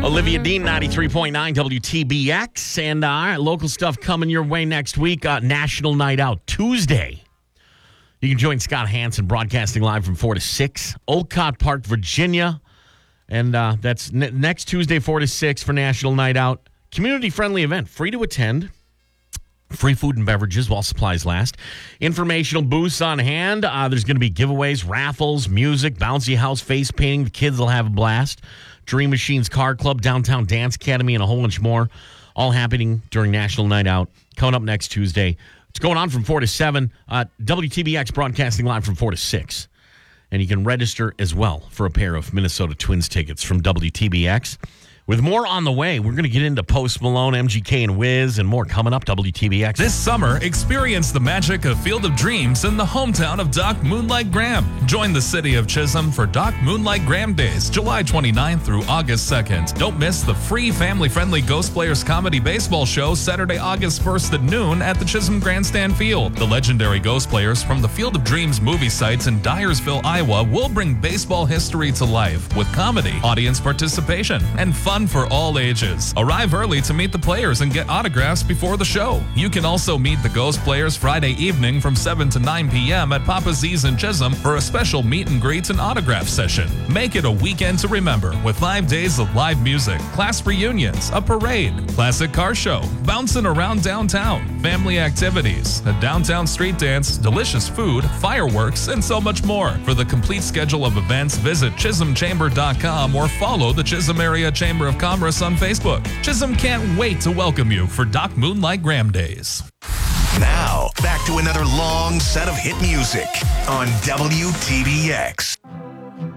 Olivia Dean, 93.9 WTBX. And local stuff coming your way next week. National Night Out Tuesday. You can join Scott Hansen broadcasting live from 4 to 6. Olcott Park, Virginia. And that's next Tuesday, 4 to 6 for National Night Out. Community-friendly event, free to attend. Free food and beverages while supplies last. Informational booths on hand. There's going to be giveaways, raffles, music, bouncy house, face painting. The kids will have a blast. Dream Machines Car Club, Downtown Dance Academy, and a whole bunch more. All happening during National Night Out. Coming up next Tuesday. It's going on from 4 to 7. WTBX broadcasting live from 4 to 6. And you can register as well for a pair of Minnesota Twins tickets from WTBX. With more on the way, we're going to get into Post Malone, MGK, and Wiz, and more coming up, WTBX. This summer, experience the magic of Field of Dreams in the hometown of Doc Moonlight Graham. Join the city of Chisholm for Doc Moonlight Graham Days, July 29th through August 2nd. Don't miss the free family-friendly Ghost Players Comedy Baseball Show Saturday, August 1st at noon at the Chisholm Grandstand Field. The legendary Ghost Players from the Field of Dreams movie sites in Dyersville, Iowa will bring baseball history to life with comedy, audience participation, and fun for all ages. Arrive early to meet the players and get autographs before the show. You can also meet the Ghost Players Friday evening from 7 to 9 p.m. at Papa Z's in Chisholm for a special meet and greet and autograph session. Make it a weekend to remember with 5 days of live music, class reunions, a parade, classic car show, bouncing around downtown, family activities, a downtown street dance, delicious food, fireworks, and so much more. For the complete schedule of events, visit chisholmchamber.com or follow the Chisholm Area Chamber of Commerce on Facebook. Chisholm can't wait to welcome you for Doc Moonlight Graham Days. Now, back to another long set of hit music on WTBX.